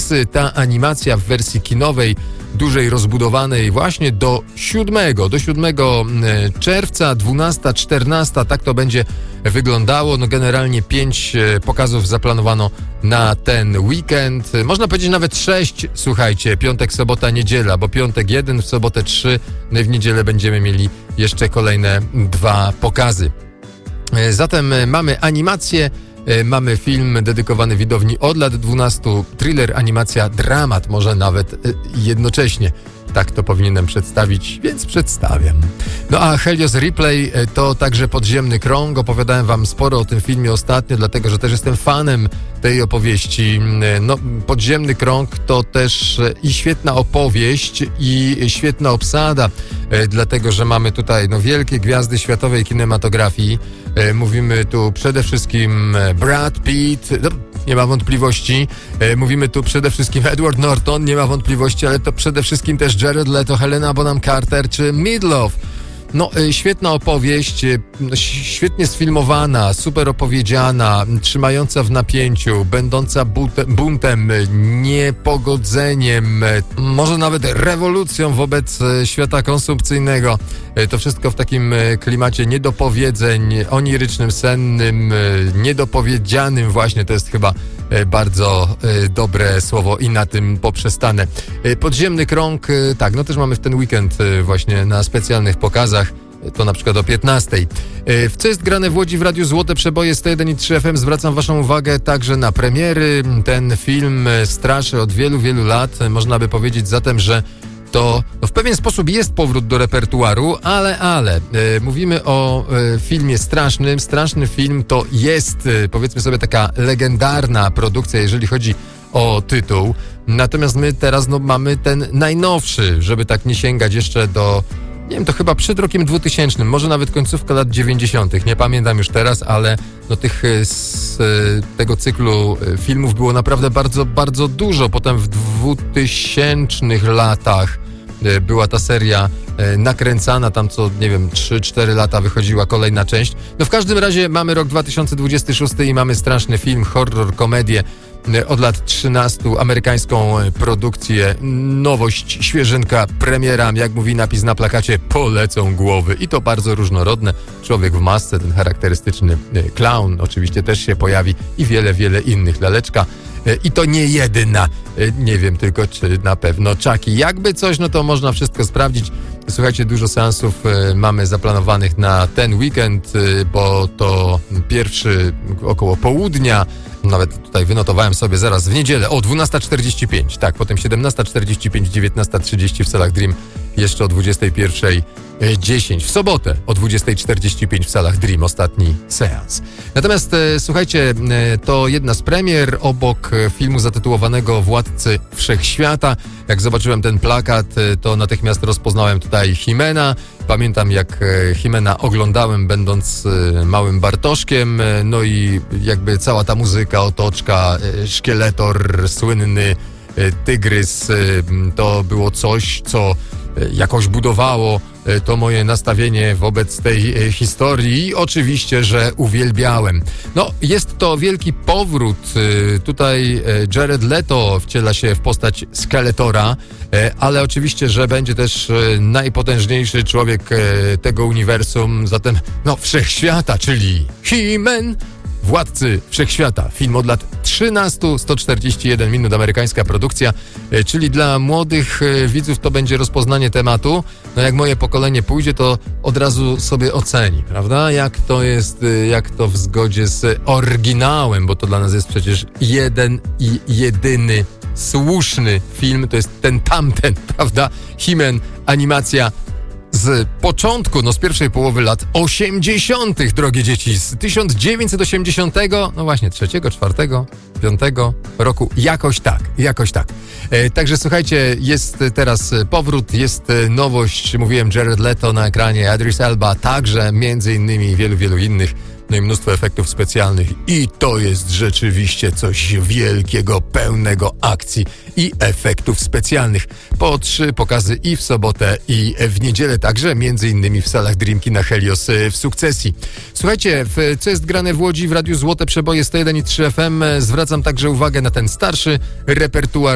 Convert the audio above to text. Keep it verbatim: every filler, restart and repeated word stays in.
Plus, ta animacja w wersji kinowej, dużej, rozbudowanej właśnie do siódmego, do siódmego czerwca, dwunasta, czternasta, tak to będzie wyglądało. No generalnie pięć pokazów zaplanowano na ten weekend. Można powiedzieć nawet sześć, słuchajcie, piątek, sobota, niedziela, bo piątek jeden, w sobotę trzy, no i w niedzielę będziemy mieli jeszcze kolejne dwa pokazy. Zatem mamy animację, mamy film dedykowany widowni od lat dwunastu, thriller, animacja, dramat, może nawet jednocześnie. Tak to powinienem przedstawić, więc przedstawiam. No a Helios Replay to także Podziemny Krąg. Opowiadałem wam sporo o tym filmie ostatnio, dlatego że też jestem fanem tej opowieści. No, Podziemny Krąg to też i świetna opowieść, i świetna obsada, dlatego że mamy tutaj no, wielkie gwiazdy światowej kinematografii. Mówimy tu przede wszystkim Brad Pitt, no, nie ma wątpliwości. Mówimy tu przede wszystkim Edward Norton, nie ma wątpliwości, ale to przede wszystkim też Jared Leto, Helena Bonham Carter czy Meatloaf. No, świetna opowieść, świetnie sfilmowana, super opowiedziana, trzymająca w napięciu, będąca buntem, niepogodzeniem, może nawet rewolucją wobec świata konsumpcyjnego. To wszystko w takim klimacie niedopowiedzeń, onirycznym, sennym, niedopowiedzianym właśnie, to jest chyba bardzo dobre słowo i na tym poprzestanę. Podziemny Krąg, tak, no też mamy w ten weekend właśnie na specjalnych pokazach, to na przykład o piętnastej. W co jest grane w Łodzi w Radiu Złote Przeboje sto jeden i trzy F M? Zwracam waszą uwagę także na premiery. Ten film straszy od wielu, wielu lat. Można by powiedzieć zatem, że to no w pewien sposób jest powrót do repertuaru, ale, ale, e, mówimy o e, filmie strasznym. Straszny film to jest, e, powiedzmy sobie, taka legendarna produkcja, jeżeli chodzi o tytuł. Natomiast my teraz no, mamy ten najnowszy, żeby tak nie sięgać jeszcze do, nie wiem, to chyba przed rokiem dwutysięcznym, może nawet końcówka lat dziewięćdziesiątych. Nie pamiętam już teraz, ale no, tych z e, tego cyklu filmów było naprawdę bardzo, bardzo dużo. Potem w dwutysięcznych latach była ta seria nakręcana, tam co, nie wiem, trzy cztery lata wychodziła kolejna część. No w każdym razie mamy rok dwa tysiące dwudziesty szósty i mamy straszny film, horror, komedię od lat trzynastu, amerykańską produkcję, nowość, świeżynka, premiera, jak mówi napis na plakacie, polecą głowy i to bardzo różnorodne. Człowiek w masce, ten charakterystyczny clown oczywiście też się pojawi i wiele, wiele innych. Laleczka i to nie jedyna, nie wiem tylko czy na pewno Chucky. Jakby coś, no to można wszystko sprawdzić. Słuchajcie, dużo seansów mamy zaplanowanych na ten weekend, bo to pierwszy około południa, nawet tutaj wynotowałem sobie zaraz w niedzielę o dwunasta czterdzieści pięć, tak, potem siedemnasta czterdzieści pięć, dziewiętnasta trzydzieści w salach Dream, jeszcze o dwudziestej pierwszej dziesięć, w sobotę o dwudziestej czterdzieści pięć w salach Dream, ostatni seans. Natomiast e, słuchajcie, e, to jedna z premier obok filmu zatytułowanego Władcy Wszechświata. Jak zobaczyłem ten plakat, e, to natychmiast rozpoznałem tutaj Himena. Pamiętam, jak e, Himena oglądałem, będąc e, małym Bartoszkiem, e, no i jakby cała ta muzyka, otoczka, e, Szkieletor, słynny e, tygrys, e, to było coś, co jakoś budowało to moje nastawienie wobec tej historii i oczywiście, że uwielbiałem. No, jest to wielki powrót. Tutaj Jared Leto wciela się w postać Skeletora, ale oczywiście, że będzie też najpotężniejszy człowiek tego uniwersum, zatem no, Wszechświata, czyli He-Man, Władcy Wszechświata. Film od lat trzynastu, sto czterdzieści jeden minut, amerykańska produkcja, czyli dla młodych widzów to będzie rozpoznanie tematu. No jak moje pokolenie pójdzie, to od razu sobie oceni, prawda? Jak to jest, jak to w zgodzie z oryginałem, bo to dla nas jest przecież jeden i jedyny słuszny film, to jest ten tamten, prawda? He-Man, animacja z początku, no z pierwszej połowy lat osiemdziesiątych, drogie dzieci, z tysiąc dziewięćset osiemdziesiątego, no właśnie, trzeciego, czwartego, piątego roku, jakoś tak, jakoś tak. E, także słuchajcie, jest teraz powrót, jest nowość, mówiłem, Jared Leto na ekranie, Idris Elba, także między innymi wielu, wielu innych, no i mnóstwo efektów specjalnych i to jest rzeczywiście coś wielkiego, pełnego akcji i efektów specjalnych. Po trzy pokazy i w sobotę, i w niedzielę także, między innymi w salach Dreamki na Helios w Sukcesji. Słuchajcie, w co jest grane w Łodzi w Radiu Złote Przeboje sto jeden i trzy F M, zwracam także uwagę na ten starszy repertuar.